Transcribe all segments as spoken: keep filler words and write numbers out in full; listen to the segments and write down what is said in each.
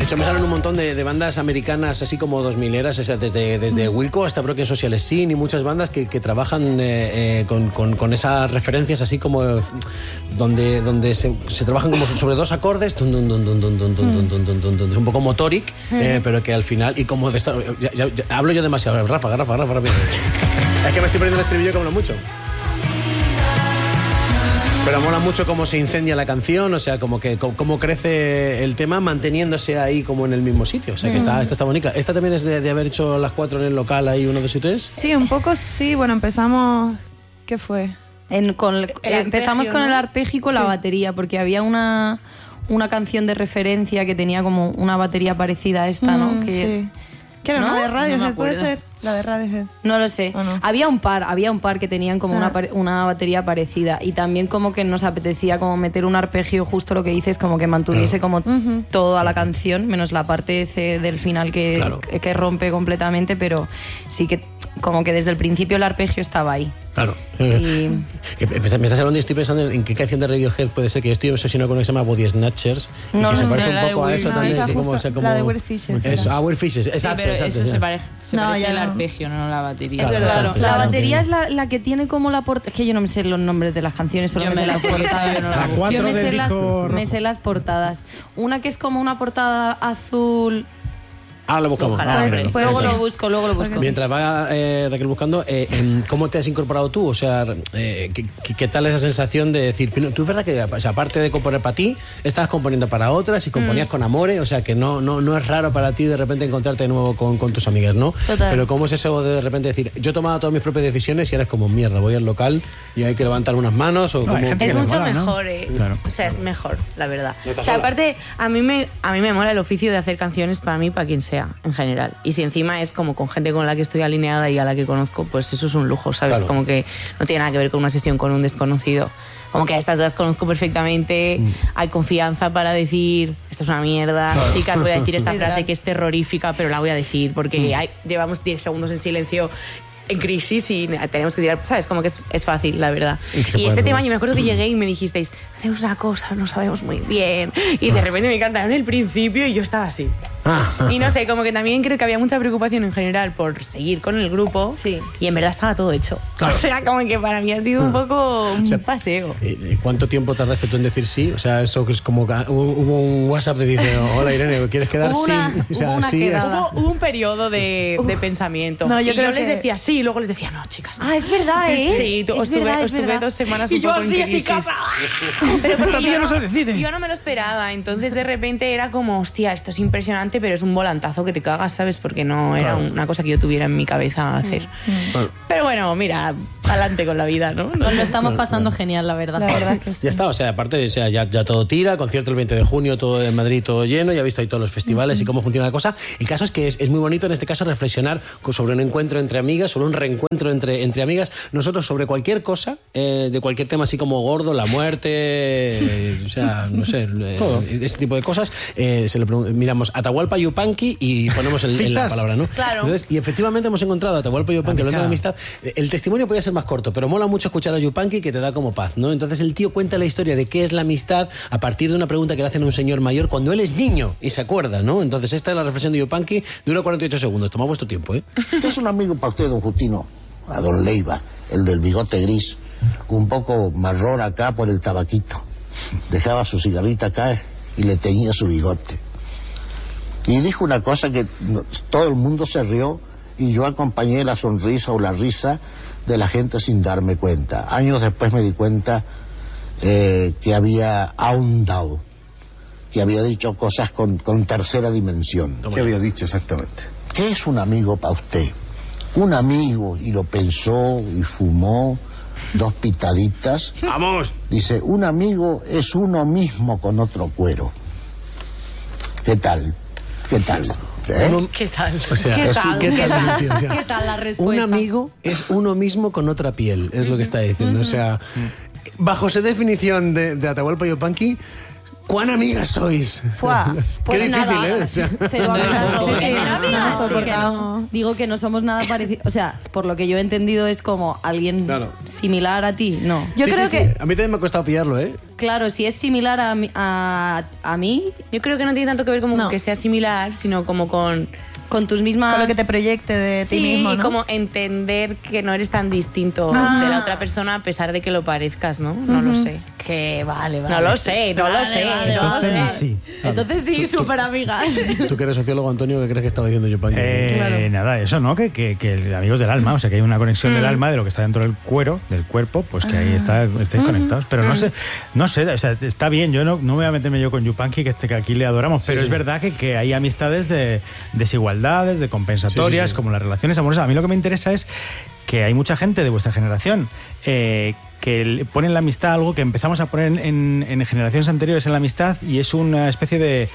Se me salen un montón de, de bandas americanas así como dos mileras, o sea, desde, desde Wilco hasta Broken Social Scene y muchas bandas que, que trabajan eh, eh, con, con, con esas referencias así como eh, donde, donde se, se trabajan como sobre dos acordes, dun, dun, dun, dun, dun, dun, dun, dun, dun, dun, dun, dun, un poco motoric, eh, pero que al final, y como de esta, ya, ya, ya, hablo yo demasiado, Rafa, Rafa, Rafa, Rafa. Es que me estoy poniendo el estribillo que hablo mucho. Pero mola mucho cómo se incendia la canción, o sea, como que cómo crece el tema manteniéndose ahí como en el mismo sitio. O sea, que esta, esta está bonita. ¿Esta también es de, de haber hecho las cuatro en el local ahí, uno, dos y tres? Sí, un poco sí. Bueno, empezamos... ¿Qué fue? En, con el, el empezamos arpegio, con ¿no? el arpegio y con sí. la batería, porque había una, una canción de referencia que tenía como una batería parecida a esta, ¿no? Mm, que, sí. ¿Qué era? ¿no? ¿La de Radiohead puede ser? La de Radiohead. No lo sé. No? Había un par, había un par que tenían como ah. una, una batería parecida y también como que nos apetecía como meter un arpegio, justo lo que dices, como que mantuviese como uh-huh. toda la canción, menos la parte C del final que, claro. que, que rompe completamente, pero sí que como que desde el principio el arpegio estaba ahí. Claro. Y... Me estás hablando y estoy pensando en qué canción de Radiohead puede ser, que yo estoy obsesionado con una que se llama Body Snatchers. No, y que no se sé, parece un poco a eso no, también. Esa, Como, o sea, como... La de Weird Fishes. Eso, ah, Weird Fishes. Exacto, sí, pero exacto, eso sí. se parece, se no, parece ya el no. arpegio, no la batería. Es verdad, exacto, la claro. batería es la, la que tiene como la portada. Es que yo no me sé los nombres de las canciones, solo Yo me sé me las la- portadas. yo no la La busco. cuatro Yo me del sé, las, disco me rojo. sé las portadas. Una que es como una portada azul. Ah, lo buscamos. Ojalá, Ah, hombre. bueno. Pues luego Eso. lo busco, luego lo busco. Mientras va eh, Raquel buscando, eh, em, ¿cómo te has incorporado tú? O sea, eh, ¿qué, qué tal esa sensación de decir, tú es verdad que, o sea, aparte de componer para ti, estabas componiendo para otras y componías mm. con Amore, o sea, que no, no, no es raro para ti de repente encontrarte de nuevo con, con tus amigas, ¿no? Total. Pero ¿cómo es eso de de repente decir, yo he tomado todas mis propias decisiones y ahora es como, mierda, voy al local y hay que levantar unas manos? O No, hay como... gente Es que le mucho mola, ¿no? mejor, ¿eh? Claro. O sea, es mejor, la verdad. ¿No estás O sea, sola? aparte, a mí, me, a mí me mola el oficio de hacer canciones para mí, para quien sea, en general. Y si encima es como con gente con la que estoy alineada y a la que conozco, pues eso es un lujo, ¿sabes? Claro. Como que no tiene nada que ver con una sesión con un desconocido. Como que a estas dos conozco perfectamente, mm. hay confianza para decir, esto es una mierda, claro. Chicas, voy a decir esta frase que es terrorífica, pero la voy a decir, porque mm. hay, llevamos diez segundos en silencio en crisis y tenemos que tirar, ¿sabes? Como que es, es fácil, la verdad. Y, y este tema, yo me acuerdo que llegué y me dijisteis, hacemos una cosa, no sabemos muy bien, y de repente me cantaron el principio y yo estaba así. Y no sé, como que también creo que había mucha preocupación en general por seguir con el grupo. Sí. Y en verdad estaba todo hecho. Claro. O sea, como que para mí ha sido un poco un O sea, paseo. ¿Y cuánto tiempo tardaste tú en decir sí? O sea, eso que es como hubo un WhatsApp de dice, hola Irene, ¿quieres quedar? Hubo una, sí. O sea, hubo una sí, quedada. Hubo, hubo un periodo de, de pensamiento. No, yo y creo yo les que- decía sí, y luego les decía no, chicas. No. Ah, es verdad, Sí, ¿eh? sí, tú- Es estuve, verdad, es estuve verdad. dos semanas Y un yo poco así en en mi crisis. casa. Pero porque Todavía yo no se decide. Yo no me lo esperaba, entonces de repente era como, hostia, esto es impresionante, pero es un volantazo que te cagas, ¿sabes? Porque no era Claro. una cosa que yo tuviera en mi cabeza hacer. Claro. Pero bueno, mira, adelante con la vida, ¿no? No Nos sé. lo estamos pasando genial, la verdad. La verdad que sí. Ya está, o sea, aparte, o sea, ya, ya todo tira, concierto el veinte de junio, todo en Madrid, todo lleno, ya he visto ahí todos los festivales y cómo funciona la cosa. El caso es que es, es muy bonito en este caso reflexionar sobre un encuentro entre amigas, sobre un reencuentro entre, entre amigas. Nosotros sobre cualquier cosa, eh, de cualquier tema así como gordo, la muerte, eh, o sea, no sé, eh, ese tipo de cosas, eh, se lo pregun- miramos Atahualpa Yupanqui y ponemos el, en la Citas. palabra, ¿no? Claro. Entonces, y efectivamente hemos encontrado a Atahualpa Yupanqui hablando de Amistad. amistad. El testimonio podía ser más corto, pero mola mucho escuchar a Yupanqui que te da como paz, ¿no? Entonces el tío cuenta la historia de qué es la amistad a partir de una pregunta que le hacen a un señor mayor cuando él es niño y se acuerda, ¿no? Entonces esta es la reflexión de Yupanqui, dura cuarenta y ocho segundos. Toma vuestro tiempo, ¿eh? ¿Qué es un amigo para usted, don Justino? A don Leiva, el del bigote gris, un poco marrón acá por el tabaquito. Dejaba su cigarrita acá y le teñía su bigote. Y dijo una cosa que no- todo el mundo se rió y yo acompañé la sonrisa o la risa de la gente sin darme cuenta. Años después me di cuenta eh, que había ahondado, que había dicho cosas con, con tercera dimensión. ¿Qué había dicho exactamente? ¿Qué es un amigo para usted? Un amigo, y lo pensó y fumó dos pitaditas. ¡Vamos! Dice, un amigo es uno mismo con otro cuero. ¿Qué tal? ¿Qué tal? ¿Eh? Uno- ¿Qué tal? O sea, ¿Qué es- tal? ¿qué ¿Qué tal, tal? tío? O sea, ¿Qué tal la respuesta? un amigo es uno mismo con otra piel, es lo que está diciendo. O sea, bajo esa definición de, de Atahualpa Yupanqui, ¿Cuán amigas sois? Fuá. Pues Qué difícil, nada, ¿eh? O sea, cero amigas, no, sí, sí, no, no, no nos porque soportamos. no- Digo que no somos nada parecidos. O sea, por lo que yo he entendido es como alguien Claro. similar a ti. No. Yo sí, creo sí, que... sí. A mí también me ha costado pillarlo, ¿eh? Claro, si es similar a, mi- a, a mí, Yo creo que no tiene tanto que ver como No. con que sea similar, sino como con... con tus mismas... Con lo que te proyecte de Sí, ti mismo, y ¿no? como entender que no eres tan distinto Ah. de la otra persona a pesar de que lo parezcas, ¿no? No lo sé. Que vale, vale. No lo sé, no lo Vale, sé. vale, no lo vale. sé. Entonces, sí. Claro. Entonces sí, súper amigas. Tú que eres sociólogo, Antonio, ¿qué crees que estaba diciendo yo, Panqui? Eh, Claro. Nada, eso, ¿no? Que, que, que amigos del alma, o sea, que hay una conexión del alma de lo que está dentro del cuero, del cuerpo, pues que ahí está, estáis conectados. Pero no sé, no sé, o sea, está bien, yo no, no voy a meterme yo con Yupanqui, que, este, que aquí le adoramos, pero sí. es verdad que, que hay amistades de desigualdades, de compensatorias, Sí, sí, sí. como las relaciones amorosas. A mí lo que me interesa es que hay mucha gente de vuestra generación eh, que le ponen la amistad algo que empezamos a poner en, en generaciones anteriores en la amistad, y es una especie de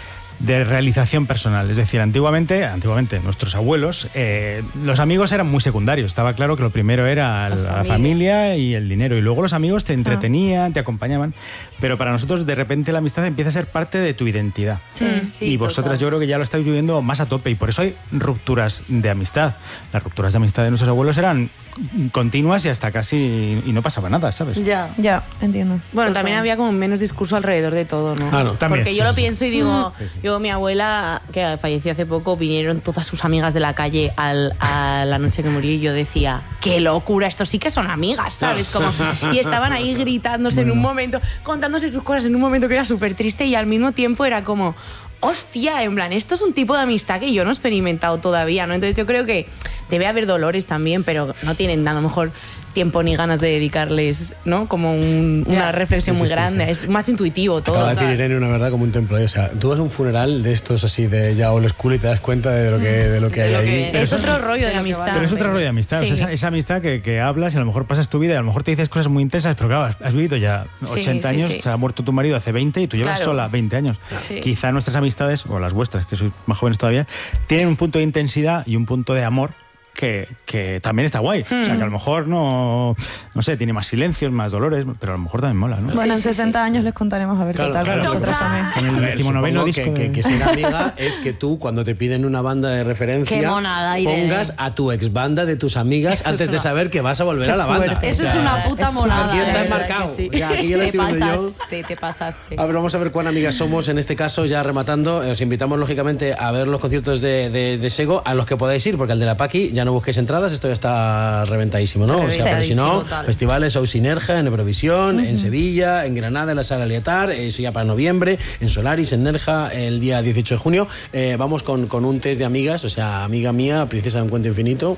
de realización personal. Es decir, antiguamente, antiguamente nuestros abuelos, eh, los amigos eran muy secundarios. Estaba claro que lo primero era la, la familia y el dinero, y luego los amigos te entretenían, te acompañaban, pero para nosotros de repente la amistad empieza a ser parte de tu identidad. Sí, Y vosotras total. yo creo que ya lo estáis viviendo más a tope, y por eso hay rupturas de amistad. Las rupturas de amistad de nuestros abuelos eran continuas y hasta casi y no pasaba nada, ¿sabes? Ya. Ya, entiendo. Bueno, también había como menos discurso alrededor de todo, ¿no? Ah, no. También, Porque sí, yo lo sí, pienso y digo, Sí, sí. yo, mi abuela, que falleció hace poco, vinieron todas sus amigas de la calle al- a la noche que murió, y yo decía, qué locura, estos sí que son amigas, ¿sabes? Como, y estaban ahí gritándose en un momento, contándose sus cosas en un momento que era súper triste, y al mismo tiempo era como, hostia, en plan, esto es un tipo de amistad que yo no he experimentado todavía, ¿no? Entonces yo creo que debe haber dolores también, pero no tienen a lo mejor tiempo ni ganas de dedicarles, ¿no? Como un- una Ya. reflexión Sí, muy sí, sí, grande, sí. es más intuitivo todo. Acaba de decir tal. Irene una verdad como un templo. ¿eh? O sea, tú vas a un funeral de estos así de ya old school y te das cuenta de lo que, de lo que hay lo ahí. que- Es otro rollo de amistad. Pero es otro rollo de amistad, Sí. o sea, esa, esa amistad que, que hablas y a lo mejor pasas tu vida y a lo mejor te dices cosas muy intensas, pero claro, has, has vivido ya Sí, ochenta sí, años, sí. se ha muerto tu marido hace veinte y tú llevas Claro. sola veinte años. Sí. Quizá nuestras amistades, o las vuestras, que sois más jóvenes todavía, tienen un punto de intensidad y un punto de amor que, que también está guay. O sea, que a lo mejor no, no sé, tiene más silencios, más dolores, pero a lo mejor también mola, ¿no? Bueno, en sesenta años les contaremos a ver Claro, qué tal claro, con nosotras claro. también. Con A el ver, decimonoveno supongo disco que, de- que, que ser amiga es que tú, cuando te piden una banda de referencia, Qué monada, Irene. pongas a tu ex banda de tus amigas Eso antes es de una- saber que vas a volver Qué a la banda. fuerte. Eso O es sea, una puta es- monada. aquí está de verdad enmarcado. que sí. O sea, aquí ya lo te estoy viendo yo. pasaste, te pasaste. A ver, vamos a ver cuán amigas somos. En este caso, ya rematando, eh, os invitamos lógicamente a ver los conciertos de, de, de Sego, a los que podáis ir, porque al de la Paqui ya no busquéis entradas, esto ya está reventadísimo, ¿no? O sea, pero si no, Reventadísimo, total. festivales o Sinergia en Eurovisión, en Sevilla, en Granada, en la Sala Lietar, eso ya para noviembre, en Solaris, en Nerja, el día dieciocho de junio. Eh, vamos con, con un test de amigas, o sea, amiga mía, princesa de un cuento infinito.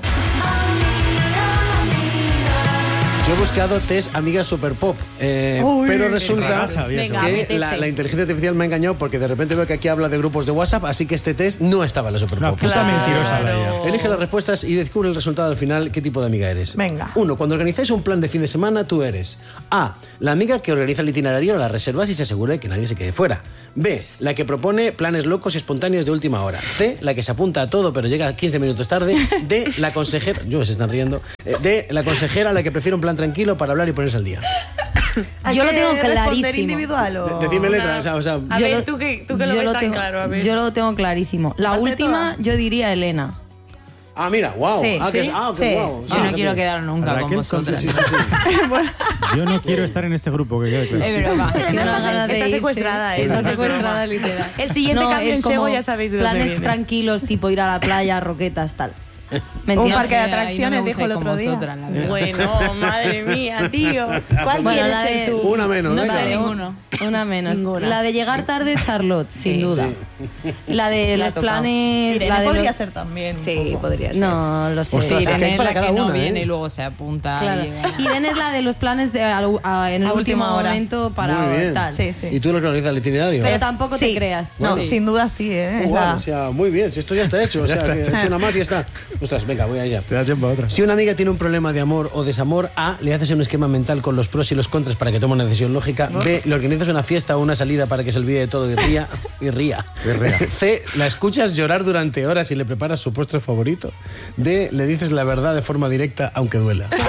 Yo he buscado test amigas super pop, eh, Uy, pero qué resulta raraza había Venga, que apetece. la, la inteligencia artificial me ha engañado, porque de repente veo que aquí habla de grupos de WhatsApp, así que este test no estaba en la super Una pop. puta Claro. mentirosa, Laia. Elige las respuestas y descubre el resultado al final, qué tipo de amiga eres. Venga. Uno, cuando organizáis un plan de fin de semana, tú eres A, la amiga que organiza el itinerario, las reservas y se asegura de que nadie se quede fuera. B, la que propone planes locos y espontáneos de última hora. C, la que se apunta a todo pero llega quince minutos tarde. D, la consejera... Yo, se están riendo. Eh, D, la consejera, la que prefiere un plan tranquilo para hablar y ponerse al día. Hay Yo lo que tengo responder clarísimo. individual o... De- Decidme letras, o sea, o sea, A Yo ver, lo- tú que, tú que lo yo ves tan tengo, claro, a ver. Yo lo tengo clarísimo. La Aparte de última, todas. yo diría Elena. Ah, mira, wow. Sí, ah, que, sí, ah, qué sí. guau. Yo Yo Ah, no qué quiero bien. quedar nunca con Raquel, vosotras. Sí, sí, sí. Yo no quiero estar en este grupo, que quede claro. Es broma. Que no no estás- ganas de estás irse. secuestrada, ¿eh? Está Eso es secuestrada, broma. literal. El siguiente cambio en es como Sego ya sabéis de dónde planes viene. tranquilos, tipo ir a la playa, roquetas, tal. ¿Me Un entiendes? parque de ahí no me atracciones, gusta dijo el ir con otro día. vosotras, la verdad. Bueno, madre mía, tío. ¿Cuál Bueno, quieres la ser de- tú? Una menos, No venga. sé ninguno. Una menos. Ninguna. La de llegar tarde, Charlotte, sin Sí. duda. La de La ha los tocado. planes. Irene la de podría los- ser también. un Sí, poco. podría ser. No, lo sé. Ostras, Sí, es que hay Irene es para la cada que no una, ¿eh? viene y luego se apunta. Claro. y llega. Irene es la de los planes de, a- a- en el A último última hora. momento para Muy bien. tal. Sí, sí. ¿Y tú lo que organizas el itinerario? Pero tampoco Sí. te creas. No, Sí. sin duda sí, ¿eh? Es Guau, la- o sea, muy bien, si esto ya está hecho, o sea, que he hecho una más y ya está. Ostras, venga, voy a ella. Te da tiempo a otra. Si una amiga tiene un problema de amor o desamor, A, le haces un esquema mental con los pros y los contras para que tome una decisión lógica. B, le organizas una fiesta o una salida para que se olvide de todo y ría. Y ría. C, la escuchas llorar durante horas y le preparas su postre favorito. D, le dices la verdad de forma directa, aunque duela.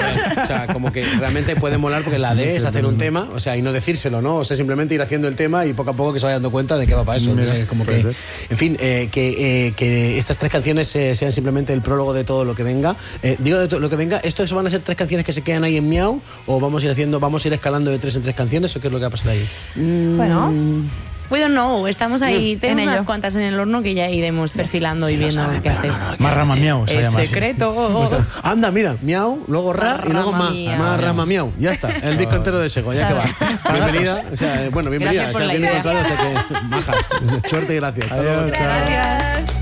O sea, como que realmente puede molar porque la D es hacer un tema, o sea, y no decírselo, ¿no? O sea, simplemente ir haciendo el tema y poco a poco que se vaya dando cuenta de que va para eso. Mira, o sea, como que, ser. en fin, eh, que, eh, que estas tres canciones eh, sean simplemente el prólogo de todo lo que venga. Eh, digo de todo lo que venga, ¿esto van a ser tres canciones que se quedan ahí en Miau? ¿O vamos a ir haciendo, vamos a ir escalando de tres en tres canciones? ¿O qué es lo que va a pasar ahí? Mm, Bueno. We don't know, estamos ahí, En tenemos ello. unas cuantas en el horno que ya iremos perfilando Sí, y lo viendo saben, qué pero hacer. no, no, Más rama miau, se El llama así. secreto. Anda, mira, Miau, luego Ra y luego Rama Ma. miau. Ma, Rama, Miau. Ya está, el disco entero de Sego, ya que va. Bienvenida, o sea, bueno, bienvenida. Gracias por o sea, la bien idea. encontrado, o sea que bajas. Suerte y gracias. Hasta luego. Adiós, chao. Gracias.